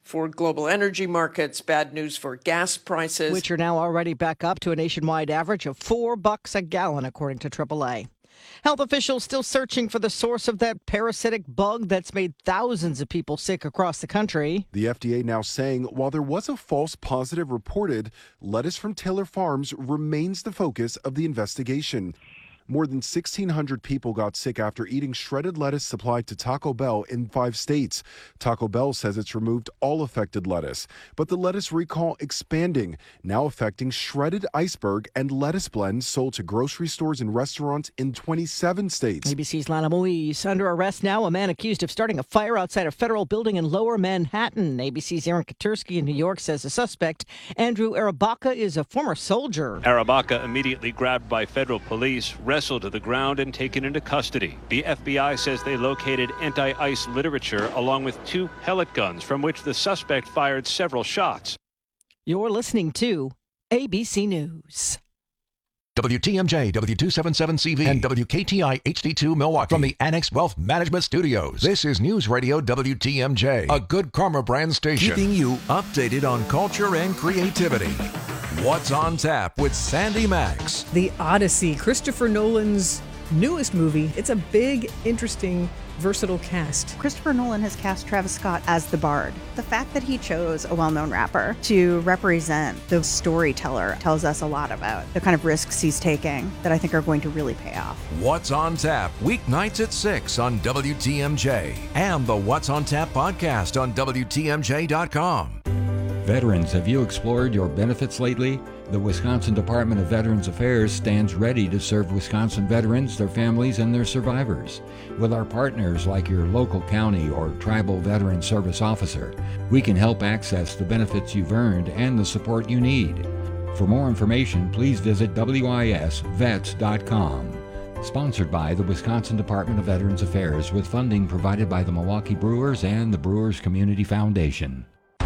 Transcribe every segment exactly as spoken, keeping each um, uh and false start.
for global energy markets, bad news for gas prices, which are now already back up to a nationwide average of four bucks a gallon, according to triple A. Health officials still searching for the source of that parasitic bug that's made thousands of people sick across the country. The F D A now saying while there was a false positive reported, lettuce from Taylor Farms remains the focus of the investigation. More than sixteen hundred people got sick after eating shredded lettuce supplied to Taco Bell in five states. Taco Bell says it's removed all affected lettuce, but the lettuce recall expanding, now affecting shredded iceberg and lettuce blends sold to grocery stores and restaurants in twenty-seven states. A B C's Lana Moise under arrest now, a man accused of starting a fire outside a federal building in Lower Manhattan. A B C's Aaron Katursky in New York says the suspect, Andrew Arabaka, is a former soldier. Arabaka, immediately grabbed by federal police, wrestled to the ground and taken into custody. The F B I says they located anti-ice literature along with two pellet guns from which the suspect fired several shots. You're listening to A B C News. W T M J, W two seventy-seven C V, and W K T I H D two Milwaukee. From the Annex Wealth Management Studios, this is News Radio W T M J, a Good Karma brand station. Keeping you updated on culture and creativity. What's on Tap with Sandy Max. The Odyssey, Christopher Nolan's newest movie. It's a big, interesting, versatile cast. Christopher Nolan has cast Travis Scott as the Bard. The fact that he chose a well-known rapper to represent the storyteller tells us a lot about the kind of risks he's taking that I think are going to really pay off. What's on Tap, weeknights at six on W T M J and the What's on Tap podcast on W T M J dot com. Veterans, have you explored your benefits lately? The Wisconsin Department of Veterans Affairs stands ready to serve Wisconsin veterans, their families, and their survivors. With our partners like your local county or tribal veteran service officer, we can help access the benefits you've earned and the support you need. For more information, please visit W I S vets dot com. Sponsored by the Wisconsin Department of Veterans Affairs with funding provided by the Milwaukee Brewers and the Brewers Community Foundation.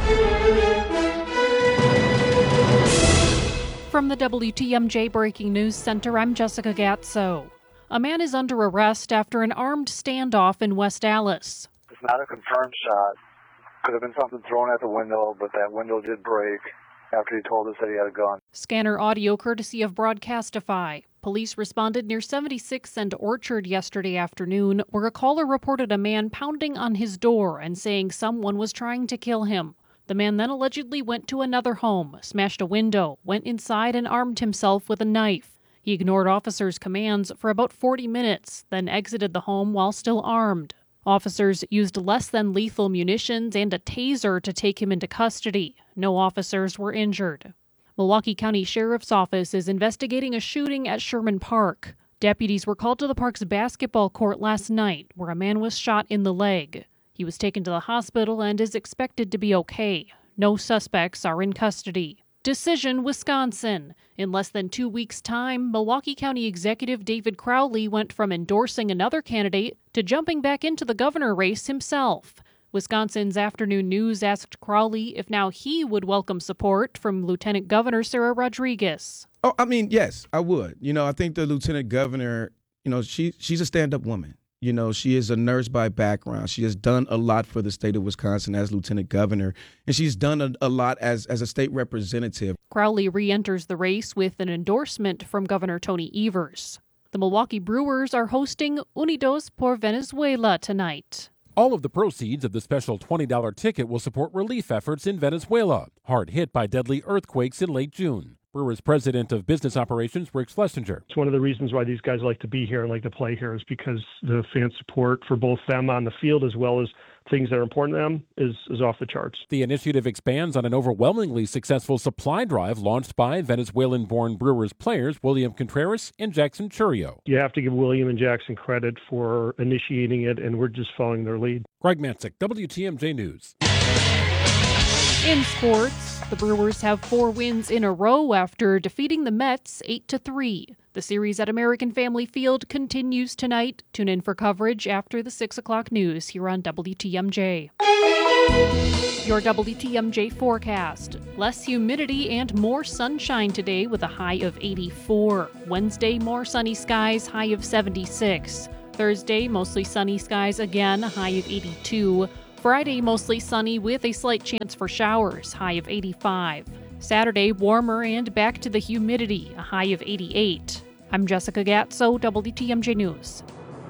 From the W T M J Breaking News Center, I'm Jessica Gatso. A man is under arrest after an armed standoff in West Allis. It's not a confirmed shot. Could have been something thrown at the window, but that window did break after he told us that he had a gun. Scanner audio courtesy of Broadcastify. Police responded near seventy-sixth and Orchard yesterday afternoon, where a caller reported a man pounding on his door and saying someone was trying to kill him. The man then allegedly went to another home, smashed a window, went inside and armed himself with a knife. He ignored officers' commands for about forty minutes, then exited the home while still armed. Officers used less than lethal munitions and a taser to take him into custody. No officers were injured. Milwaukee County Sheriff's Office is investigating a shooting at Sherman Park. Deputies were called to the park's basketball court last night, where a man was shot in the leg. He was taken to the hospital and is expected to be okay. No suspects are in custody. Decision, Wisconsin. In less than two weeks' time, Milwaukee County Executive David Crowley went from endorsing another candidate to jumping back into the governor race himself. Wisconsin's Afternoon News asked Crowley if now he would welcome support from Lieutenant Governor Sarah Rodriguez. Oh, I mean, yes, I would. You know, I think the Lieutenant Governor, you know, she she's a stand-up woman. You know, she is a nurse by background. She has done a lot for the state of Wisconsin as lieutenant governor, and she's done a, a lot as, as a state representative. Crowley re-enters the race with an endorsement from Governor Tony Evers. The Milwaukee Brewers are hosting Unidos por Venezuela tonight. All of the proceeds of the special twenty dollars ticket will support relief efforts in Venezuela, hard hit by deadly earthquakes in late June. Brewers President of Business Operations, Rick Schlesinger. It's one of the reasons why these guys like to be here and like to play here is because the fan support for both them on the field as well as things that are important to them is, is off the charts. The initiative expands on an overwhelmingly successful supply drive launched by Venezuelan-born Brewers players William Contreras and Jackson Churio. You have to give William and Jackson credit for initiating it, and we're just following their lead. Greg Matzik, W T M J News. In sports, the Brewers have four wins in a row after defeating the Mets eight to three. The series at American Family Field continues tonight. Tune in for coverage after the six o'clock news here on W T M J. Your W T M J forecast. Less humidity and more sunshine today with a high of eighty-four. Wednesday, more sunny skies, high of seventy-six. Thursday, mostly sunny skies again, a high of eighty-two. Friday, mostly sunny with a slight chance for showers, high of eighty-five. Saturday, warmer and back to the humidity, a high of eighty-eight. I'm Jessica Gatso, W T M J News.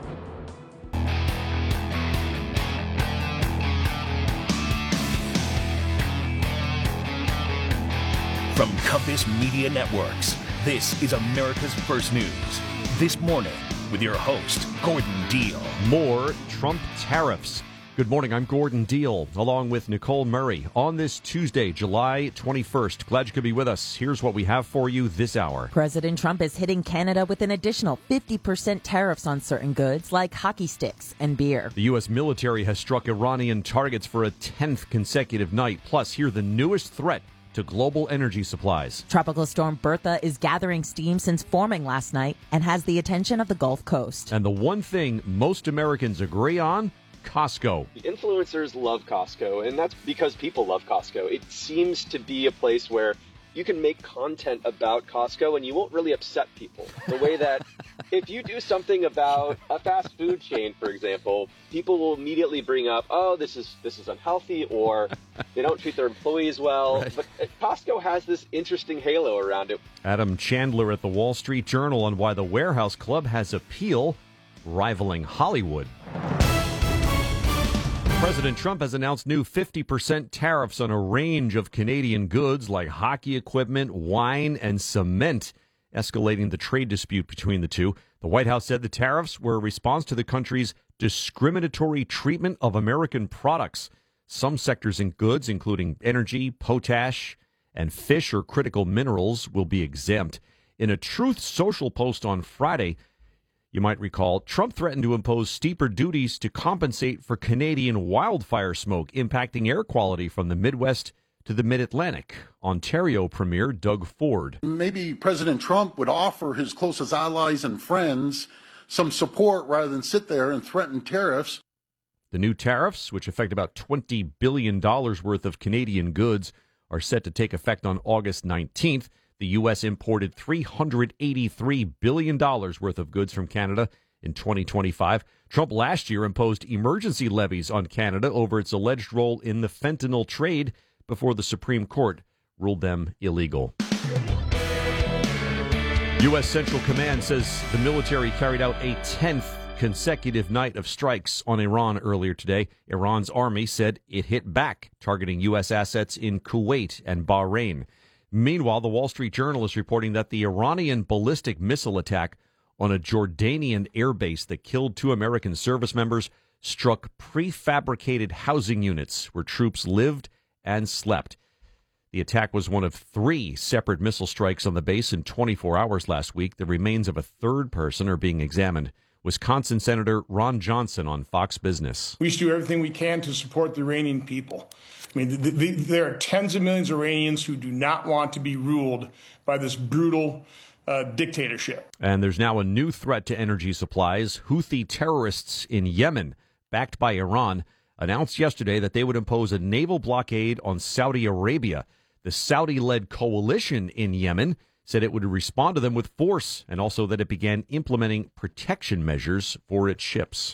From Compass Media Networks, this is America's First News. This morning, with your host, Gordon Deal. More Trump tariffs. Good morning, I'm Gordon Deal, along with Nicole Murray, on this Tuesday, July twenty-first. Glad you could be with us. Here's what we have for you this hour. President Trump is hitting Canada with an additional fifty percent tariffs on certain goods like hockey sticks and beer. The U S military has struck Iranian targets for a tenth consecutive night. Plus, hear the newest threat to global energy supplies. Tropical storm Bertha is gathering steam since forming last night and has the attention of the Gulf Coast. And the one thing most Americans agree on, Costco. The influencers love Costco, and that's because people love Costco. It seems to be a place where you can make content about Costco and you won't really upset people. The way that if you do something about a fast food chain, for example, people will immediately bring up, oh, this is this is unhealthy, or they don't treat their employees well. Right. But Costco has this interesting halo around it. Adam Chandler at the Wall Street Journal on why the Warehouse Club has appeal rivaling Hollywood. President Trump has announced new fifty percent tariffs on a range of Canadian goods like hockey equipment, wine, and cement, escalating the trade dispute between the two. The White House said the tariffs were a response to the country's discriminatory treatment of American products. Some sectors in goods, including energy, potash, and fish or critical minerals, will be exempt. In a Truth Social post on Friday, you might recall, Trump threatened to impose steeper duties to compensate for Canadian wildfire smoke impacting air quality from the Midwest to the Mid-Atlantic. Ontario Premier Doug Ford. Maybe President Trump would offer his closest allies and friends some support rather than sit there and threaten tariffs. The new tariffs, which affect about twenty billion dollars worth of Canadian goods, are set to take effect on August nineteenth. The U S imported three hundred eighty-three billion dollars worth of goods from Canada in twenty twenty-five. Trump last year imposed emergency levies on Canada over its alleged role in the fentanyl trade before the Supreme Court ruled them illegal. U S Central Command says the military carried out a tenth consecutive night of strikes on Iran earlier today. Iran's army said it hit back, targeting U S assets in Kuwait and Bahrain. Meanwhile, the Wall Street Journal is reporting that the Iranian ballistic missile attack on a Jordanian airbase that killed two American service members struck prefabricated housing units where troops lived and slept. The attack was one of three separate missile strikes on the base in twenty-four hours last week. The remains of a third person are being examined. Wisconsin Senator Ron Johnson on Fox Business. We should do everything we can to support the Iranian people. I mean, the, the, there are tens of millions of Iranians who do not want to be ruled by this brutal uh, dictatorship. And there's now a new threat to energy supplies. Houthi terrorists in Yemen, backed by Iran, announced yesterday that they would impose a naval blockade on Saudi Arabia. The Saudi-led coalition in Yemen said it would respond to them with force, and also that it began implementing protection measures for its ships.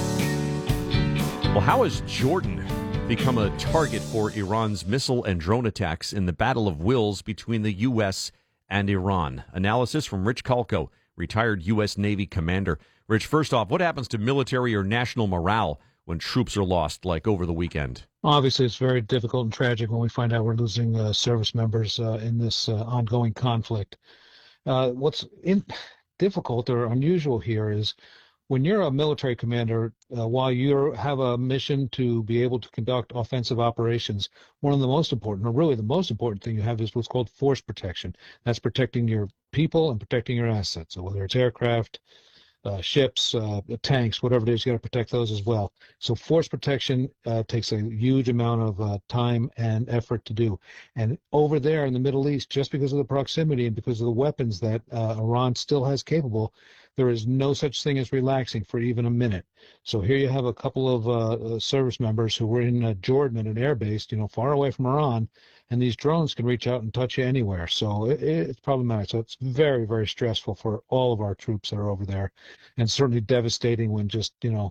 Well, how has Jordan become a target for Iran's missile and drone attacks in the battle of wills between the U S and Iran? Analysis from Rich Kalko, retired U S Navy commander. Rich, first off, what happens to military or national morale when troops are lost, like over the weekend? Obviously, it's very difficult and tragic when we find out we're losing uh, service members uh, in this uh, ongoing conflict. Uh, what's in- difficult or unusual here is when you're a military commander, uh, while you have a mission to be able to conduct offensive operations, one of the most important, or really the most important thing you have is what's called force protection. That's protecting your people and protecting your assets. So whether it's aircraft, Uh, ships, uh, tanks, whatever it is, you got to protect those as well. So force protection uh, takes a huge amount of uh, time and effort to do. And over there in the Middle East, just because of the proximity and because of the weapons that uh, Iran still has capable, there is no such thing as relaxing for even a minute. So here you have a couple of uh, service members who were in uh, Jordan at an air base, you know, far away from Iran, and these drones can reach out and touch you anywhere. So it, it's problematic. So it's very, very stressful for all of our troops that are over there, and certainly devastating when just, you know,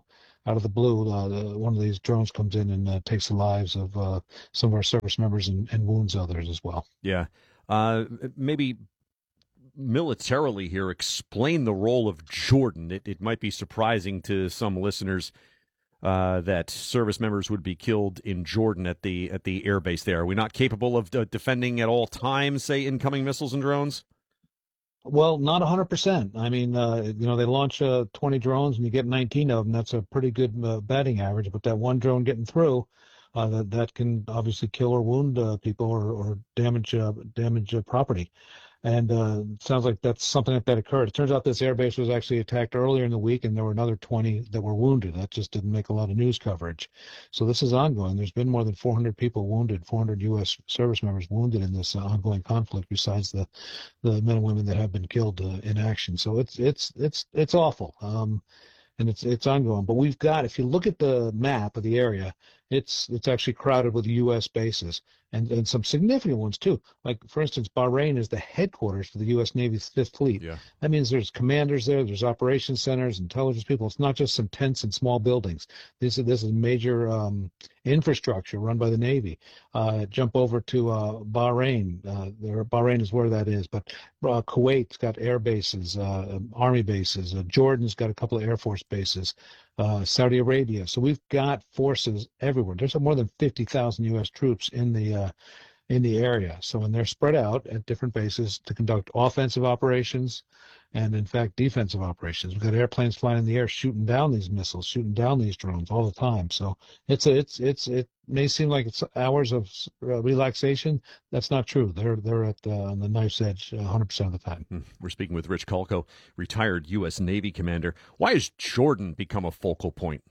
out of the blue, uh, the, one of these drones comes in and uh, takes the lives of uh, some of our service members and, and wounds others as well. Yeah. Uh, maybe militarily here, explain the role of Jordan. It, it might be surprising to some listeners uh, that service members would be killed in Jordan at the at the air base there. Are we not capable of uh, defending at all times, say, incoming missiles and drones? Well, not one hundred percent. I mean, uh, you know, they launch uh, twenty drones and you get nineteen of them. That's a pretty good uh, batting average. But that one drone getting through, uh, that that can obviously kill or wound uh, people or, or damage uh, damage uh, property. And uh, it sounds like that's something like that occurred. It turns out this airbase was actually attacked earlier in the week, and there were another twenty that were wounded. That just didn't make a lot of news coverage. So this is ongoing. There's been more than four hundred people wounded, four hundred U S service members wounded in this uh, ongoing conflict, besides the, the men and women that have been killed uh, in action. So it's it's it's it's awful, um, and it's it's ongoing. But we've got, if you look at the map of the area, it's it's actually crowded with U S bases. And, and some significant ones, too. Like, for instance, Bahrain is the headquarters for the U S Navy's Fifth Fleet. Yeah. That means there's commanders there, there's operations centers, intelligence people. It's not just some tents and small buildings. This is, this is major um, infrastructure run by the Navy. Uh, jump over to uh, Bahrain. Uh, there, Bahrain is where that is. But uh, Kuwait's got air bases, uh, army bases. Uh, Jordan's got a couple of Air Force bases. Uh, Saudi Arabia. So we've got forces everywhere. There's more than fifty thousand U S troops in the uh, in the area. So, and they're spread out at different bases to conduct offensive operations and, in fact, defensive operations. We've got airplanes flying in the air, shooting down these missiles, shooting down these drones all the time. So it's a, it's it's it may seem like it's hours of uh, relaxation. That's not true. They're they're at uh, on the knife's edge one hundred percent of the time. We're speaking with Rich Kalko, retired U S Navy commander. Why has Jordan become a focal point?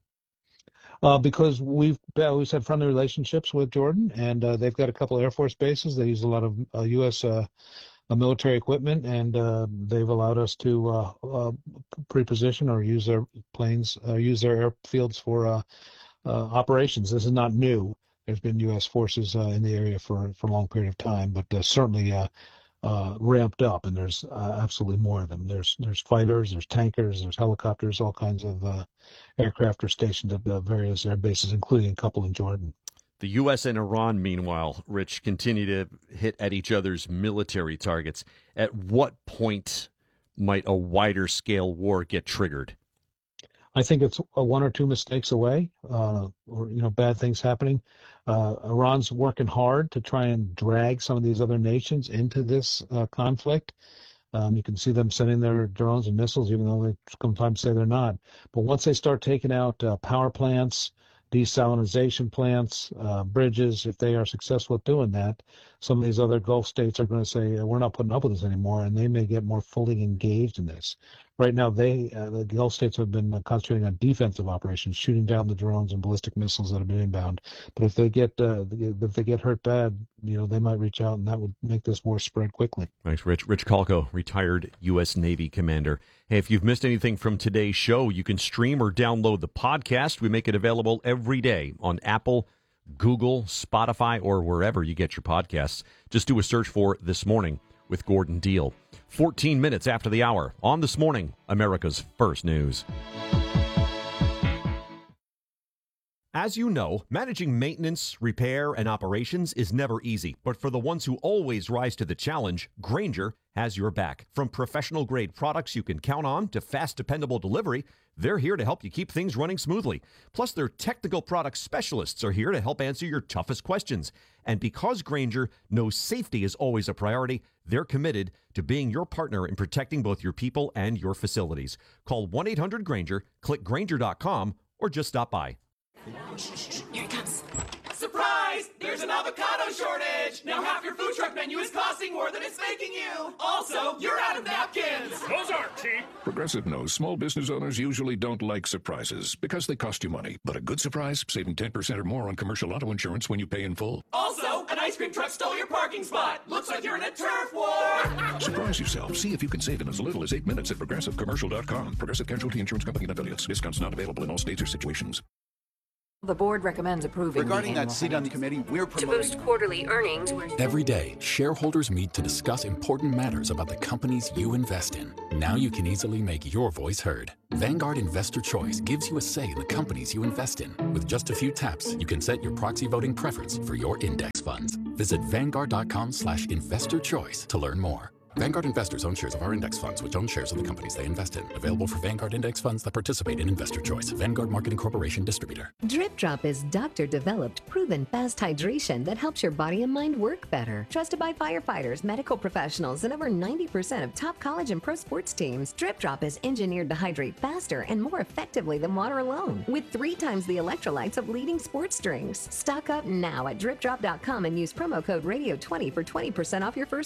Uh, because we've always had friendly relationships with Jordan, and uh, they've got a couple of Air Force bases. They use a lot of uh, U S uh, uh, military equipment, and uh, they've allowed us to uh, uh, pre-position or use their planes, uh, use their airfields for uh, uh, operations. This is not new. There's been U S forces uh, in the area for, for a long period of time, but uh, certainly uh, uh, ramped up, and there's uh, absolutely more of them. There's there's fighters, there's tankers, there's helicopters, all kinds of uh, aircraft are stationed at the various air bases, including a couple in Jordan. The U S and Iran, meanwhile, Rich, continue to hit at each other's military targets. At what point might a wider scale war get triggered? I think it's a one or two mistakes away, uh, or you know, bad things happening. Uh, Iran's working hard to try and drag some of these other nations into this uh, conflict. Um, you can see them sending their drones and missiles, even though they sometimes say they're not. But once they start taking out uh, power plants, desalination plants, uh, bridges, if they are successful at doing that, some of these other Gulf states are going to say, we're not putting up with this anymore, and they may get more fully engaged in this. Right now, they uh, the Gulf states have been concentrating on defensive operations, shooting down the drones and ballistic missiles that have been inbound. But if they get uh, if they get hurt bad, you know, they might reach out, and that would make this war spread quickly. Thanks, Rich. Rich Kalko, retired U S Navy commander. Hey, if you've missed anything from today's show, you can stream or download the podcast. We make it available every day on Apple, Google, Spotify, or wherever you get your podcasts. Just do a search for This Morning with Gordon Deal. fourteen minutes after the hour on This Morning, America's First News. As you know, managing maintenance, repair, and operations is never easy. But for the ones who always rise to the challenge, Grainger has your back. From professional-grade products you can count on to fast, dependable delivery, they're here to help you keep things running smoothly. Plus, their technical product specialists are here to help answer your toughest questions. And because Grainger knows safety is always a priority, they're committed to being your partner in protecting both your people and your facilities. Call one eight hundred Grainger, click Grainger dot com, or just stop by. Here it comes. Surprise! There's an avocado shortage! Now half your food truck menu is costing more than it's making you! Also, you're out of napkins! Those aren't cheap! Progressive knows small business owners usually don't like surprises because they cost you money. But a good surprise, saving ten percent or more on commercial auto insurance when you pay in full. Also, an ice cream truck stole your parking spot! Looks like you're in a turf war! Surprise yourself. See if you can save in as little as eight minutes at progressive commercial dot com. Progressive Casualty Insurance Company and affiliates. Discounts not available in all states or situations. The board recommends approving Regarding the that seat on the committee, we're to promoting... boost quarterly earnings. Every day, shareholders meet to discuss important matters about the companies you invest in. Now you can easily make your voice heard. Vanguard Investor Choice gives you a say in the companies you invest in. With just a few taps, you can set your proxy voting preference for your index funds. Visit Vanguard.com slash investor choice to learn more. Vanguard investors own shares of our index funds, which own shares of the companies they invest in. Available for Vanguard index funds that participate in Investor Choice. Vanguard Marketing Corporation distributor. Drip Drop is doctor-developed, proven fast hydration that helps your body and mind work better. Trusted by firefighters, medical professionals, and over ninety percent of top college and pro sports teams, Drip Drop is engineered to hydrate faster and more effectively than water alone, with three times the electrolytes of leading sports drinks. Stock up now at drip drop dot com and use promo code radio twenty for twenty percent off your first